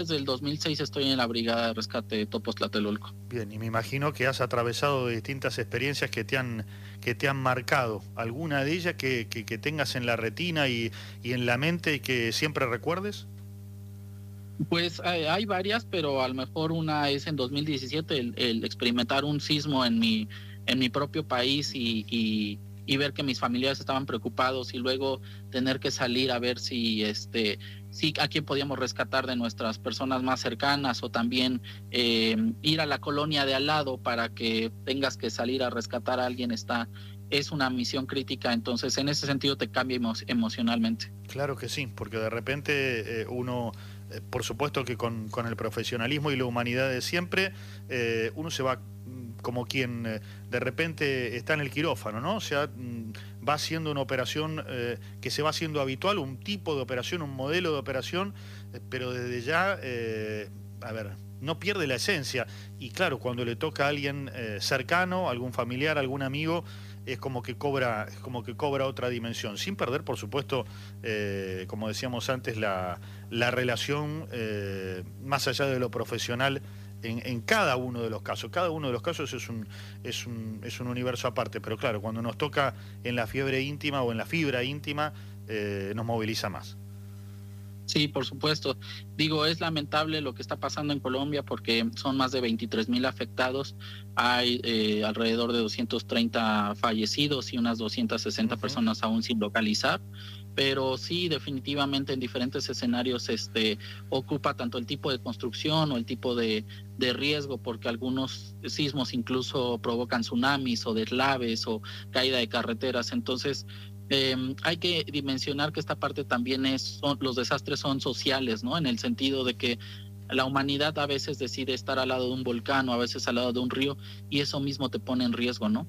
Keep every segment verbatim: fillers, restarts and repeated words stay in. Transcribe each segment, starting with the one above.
Desde el dos mil seis estoy en la Brigada de Rescate de Topos Tlatelolco. Bien, y me imagino que has atravesado distintas experiencias que te han, que te han marcado. ¿Alguna de ellas que, que, que tengas en la retina y, y en la mente y que siempre recuerdes? Pues hay, hay varias, pero a lo mejor una es en dos mil diecisiete, el, el experimentar un sismo en mi, en mi propio país y, y, y ver que mis familiares estaban preocupados y luego tener que salir a ver si este si a quién podíamos rescatar de nuestras personas más cercanas, o también eh, ir a la colonia de al lado para que tengas que salir a rescatar a alguien. Está es una misión crítica, entonces en ese sentido te cambia emo emocionalmente. Claro que sí, porque de repente eh, uno, eh, por supuesto que con, con el profesionalismo y la humanidad de siempre, eh, uno se va como quien eh, de repente está en el quirófano, ¿no? O sea, mm, va haciendo una operación eh, que se va haciendo habitual, un tipo de operación, un modelo de operación, eh, pero desde ya, eh, a ver, no pierde la esencia. Y claro, cuando le toca a alguien eh, cercano, algún familiar, algún amigo, es como que cobra, es como que cobra otra dimensión, sin perder, por supuesto, eh, como decíamos antes, la, la relación eh, más allá de lo profesional. En, en cada uno de los casos, cada uno de los casos es un, es un, es un universo aparte, pero claro, cuando nos toca en la fiebre íntima o en la fibra íntima, eh, nos moviliza más. Sí, por supuesto. Digo, es lamentable lo que está pasando en Colombia porque son más de veintitrés mil afectados, hay eh, alrededor de doscientos treinta fallecidos y unas doscientas sesenta uh-huh. personas aún sin localizar, pero sí, definitivamente en diferentes escenarios este, ocupa tanto el tipo de construcción o el tipo de, de riesgo, porque algunos sismos incluso provocan tsunamis o deslaves o caída de carreteras. Entonces, Eh, hay que dimensionar que esta parte también es, son, los desastres son sociales, ¿no? En el sentido de que la humanidad a veces decide estar al lado de un volcán o a veces al lado de un río, y eso mismo te pone en riesgo, ¿no?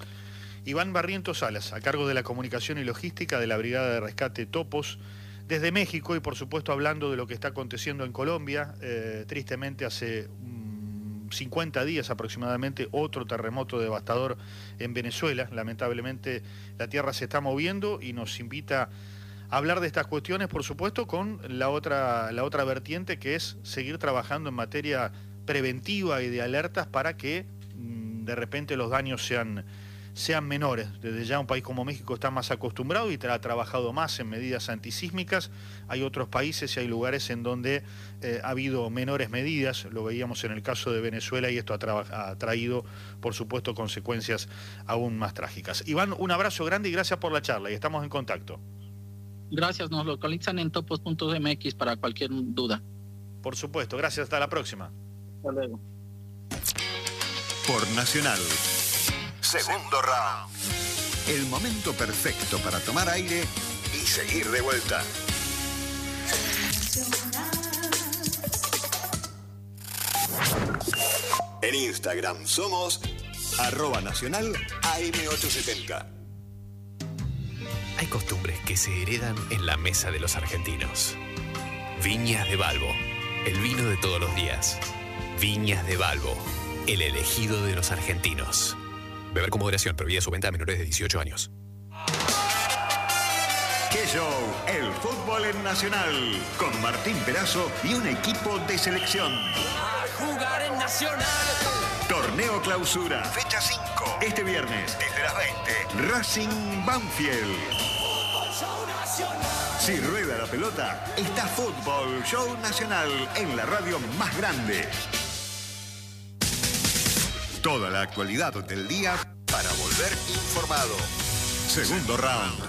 Iván Barrientos Salas, a cargo de la comunicación y logística de la Brigada de Rescate Topos, desde México, y por supuesto hablando de lo que está aconteciendo en Colombia. Eh, tristemente hace cincuenta días aproximadamente otro terremoto devastador en Venezuela. Lamentablemente la tierra se está moviendo y nos invita a hablar de estas cuestiones, por supuesto, con la otra, la otra vertiente, que es seguir trabajando en materia preventiva y de alertas para que mmm, de repente los daños sean, sean menores. Desde ya un país como México está más acostumbrado y ha trabajado más en medidas antisísmicas. Hay otros países y hay lugares en donde eh, ha habido menores medidas, lo veíamos en el caso de Venezuela, y esto ha, tra ha traído, por supuesto, consecuencias aún más trágicas. Iván, un abrazo grande y gracias por la charla, y estamos en contacto. Gracias, nos localizan en topos punto m x para cualquier duda. Por supuesto, gracias, hasta la próxima. Hasta luego. Por Nacional. Segundo round. El momento perfecto para tomar aire y seguir de vuelta. En Instagram somos arroba nacional A M ochocientos setenta. Hay costumbres que se heredan en la mesa de los argentinos. Viñas de Balbo, el vino de todos los días. Viñas de Balbo, el elegido de los argentinos. Beber con moderación, prohibida su venta a menores de dieciocho años. ¡Qué show! El fútbol en Nacional, con Martín Perazo y un equipo de selección. A jugar en Nacional. Torneo Clausura, fecha cinco. Este viernes, desde las veinte, Racing Banfield. Si rueda la pelota, está Fútbol Show Nacional en la radio más grande. Toda la actualidad del día para volver informado. Segundo round.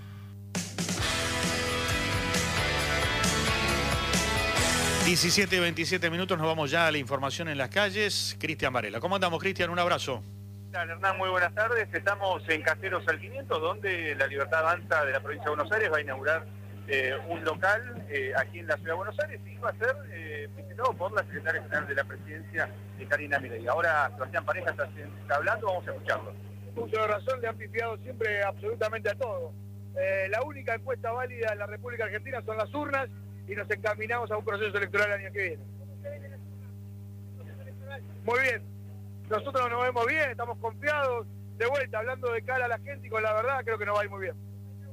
diecisiete y veintisiete minutos, nos vamos ya a la información en las calles. Cristian Varela. ¿Cómo andamos, Cristian? Un abrazo. Hernán, muy buenas tardes. Estamos en Caseros al quinientos, donde la Libertad Avanza de la provincia de Buenos Aires va a inaugurar eh, un local eh, aquí en la ciudad de Buenos Aires, y va a ser eh, visitado por la secretaria general de la presidencia, eh, Karina Milei. Ahora Sebastián Pareja está, está hablando, vamos a escucharlo. Mucho de razón, le han pifiado siempre absolutamente a todo. Eh, la única encuesta válida en la República Argentina son las urnas, y nos encaminamos a un proceso electoral el año que viene. Muy bien, nosotros nos vemos bien, estamos confiados, de vuelta, hablando de cara a la gente y con la verdad, creo que nos va a ir muy bien.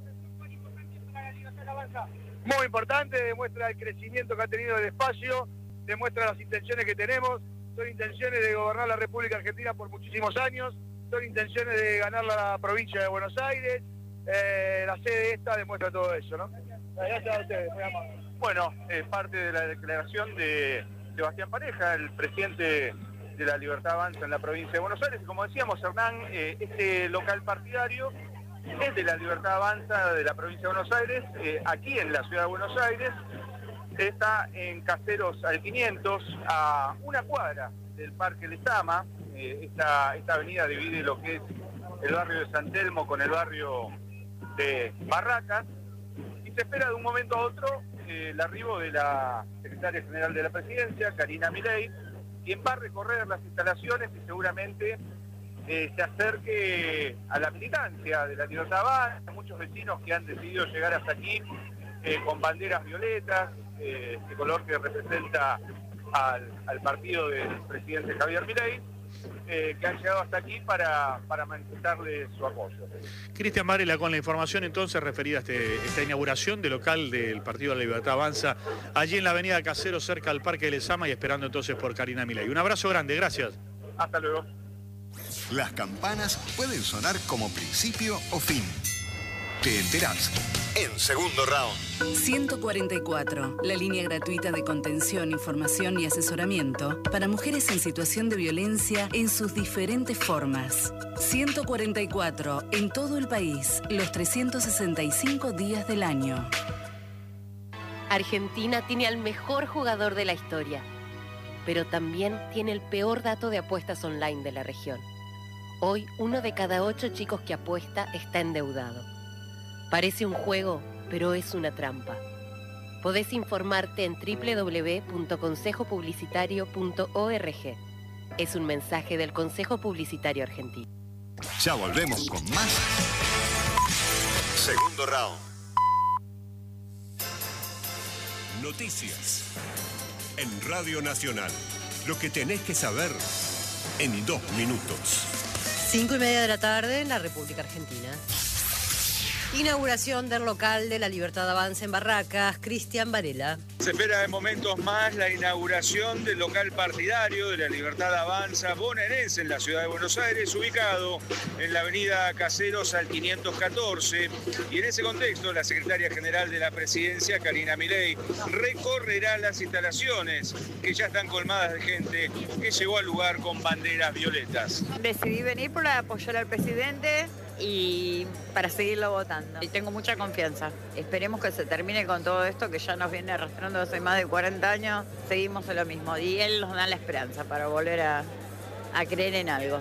Muy importante, demuestra el crecimiento que ha tenido el espacio demuestra las intenciones que tenemos, son intenciones de gobernar la República Argentina por muchísimos años, son intenciones de ganar la provincia de Buenos Aires, eh, la sede esta demuestra todo eso, ¿no? Gracias a ustedes, muy amable. Bueno, es parte de la declaración de Sebastián Pareja, el presidente de la Libertad Avanza en la provincia de Buenos Aires, y como decíamos, Hernán, eh, este local partidario es de la Libertad Avanza de la provincia de Buenos Aires, eh, aquí en la ciudad de Buenos Aires, está en Caseros al quinientos, a una cuadra del Parque Lezama. Eh, esta, esta avenida divide lo que es el barrio de San Telmo con el barrio de Barracas, y se espera de un momento a otro eh, el arribo de la secretaria general de la Presidencia, Karina Milei, quien va a recorrer las instalaciones y seguramente eh, se acerque a la militancia de la Libertad Avanza, muchos vecinos que han decidido llegar hasta aquí eh, con banderas violetas, eh, este color que representa al, al partido del presidente Javier Milei, eh, que han llegado hasta aquí para, para manifestarle su apoyo. Cristian Varela con la información entonces referida a este, esta inauguración del local del Partido de la Libertad Avanza, allí en la avenida Caseros, cerca del Parque de Lezama, y esperando entonces por Karina Milei. Un abrazo grande, gracias. Hasta luego. Las campanas pueden sonar como principio o fin. Te enterás en Segundo Round. ciento cuarenta y cuatro, la línea gratuita de contención, información y asesoramiento para mujeres en situación de violencia en sus diferentes formas. ciento cuarenta y cuatro, en todo el país, los trescientos sesenta y cinco días del año. Argentina tiene al mejor jugador de la historia, pero también tiene el peor dato de apuestas online de la región. Hoy, uno de cada ocho chicos que apuesta está endeudado. Parece un juego, pero es una trampa. Podés informarte en doble u doble u doble u punto consejo publicitario punto org. Es un mensaje del Consejo Publicitario Argentino. Ya volvemos con más Segundo Round. Noticias en Radio Nacional. Lo que tenés que saber en dos minutos. Cinco y media de la tarde en la República Argentina. Inauguración del local de la Libertad Avanza en Barracas, Cristian Varela. Se espera en momentos más la inauguración del local partidario de la Libertad Avanza bonaerense en la ciudad de Buenos Aires, ubicado en la avenida Caseros al quinientos catorce. Y en ese contexto, la secretaria general de la Presidencia, Karina Milei, recorrerá las instalaciones que ya están colmadas de gente que llegó al lugar con banderas violetas. Decidí venir para apoyar al presidente y para seguirlo votando. Y tengo mucha confianza. Esperemos que se termine con todo esto que ya nos viene arrastrando hace más de cuarenta años. Seguimos en lo mismo y él nos da la esperanza para volver a, a creer en algo.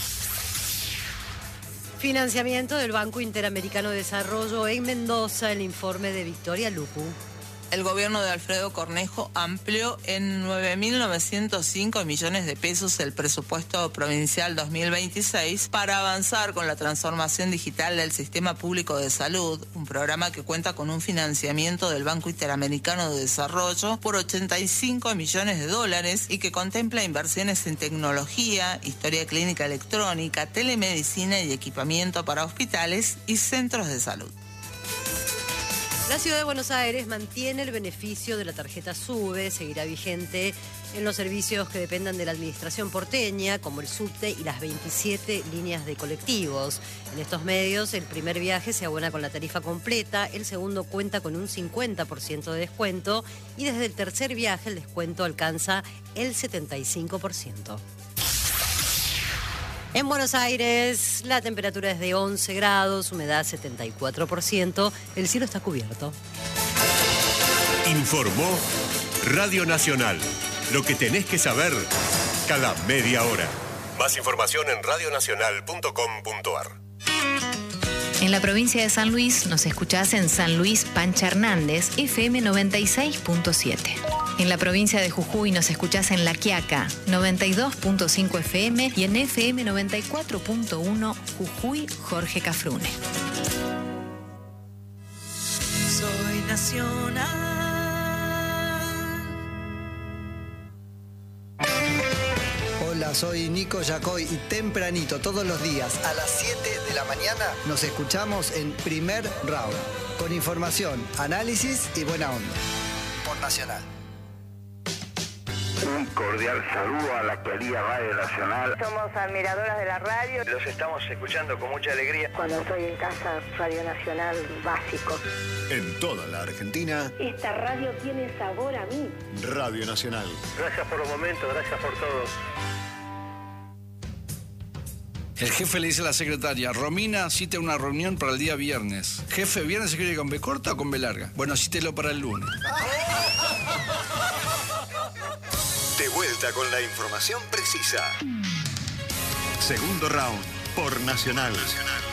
Financiamiento del Banco Interamericano de Desarrollo en Mendoza, el informe de Victoria Lupu. El gobierno de Alfredo Cornejo amplió en nueve mil novecientos cinco millones de pesos el presupuesto provincial dos mil veintiséis para avanzar con la transformación digital del sistema público de salud, un programa que cuenta con un financiamiento del Banco Interamericano de Desarrollo por ochenta y cinco millones de dólares y que contempla inversiones en tecnología, historia clínica electrónica, telemedicina y equipamiento para hospitales y centros de salud. La Ciudad de Buenos Aires mantiene el beneficio de la tarjeta SUBE, seguirá vigente en los servicios que dependan de la administración porteña, como el subte y las veintisiete líneas de colectivos. En estos medios, el primer viaje se abona con la tarifa completa, el segundo cuenta con un cincuenta por ciento de descuento y desde el tercer viaje el descuento alcanza el setenta y cinco por ciento. En Buenos Aires, la temperatura es de once grados, humedad setenta y cuatro por ciento, el cielo está cubierto. Informó Radio Nacional. Lo que tenés que saber cada media hora. Más información en radio nacional punto com punto ar. En la provincia de San Luis nos escuchás en San Luis Pancha Hernández, F M noventa y seis punto siete. En la provincia de Jujuy nos escuchás en La Quiaca, noventa y dos punto cinco F M y en F M noventa y cuatro punto uno Jujuy Jorge Cafrune. Soy nacional. Hola, soy Nico Yacoy y tempranito todos los días a las siete de la mañana nos escuchamos en Primer Round con información, análisis y buena onda. Por Nacional. cordial saludo a la querida Radio Nacional. Somos admiradoras de la radio. Los estamos escuchando con mucha alegría. Cuando estoy en casa, Radio Nacional básico. En toda la Argentina, Esta radio tiene sabor a mí. Radio Nacional. Gracias por los momentos, gracias por todo. El jefe le dice a la secretaria, Romina, cite una reunión para el día viernes. Jefe, ¿viernes se quiere con B corta o con B larga? Bueno, cítelo para el lunes. De vuelta con la información precisa. Segundo round por Nacional. Nacional.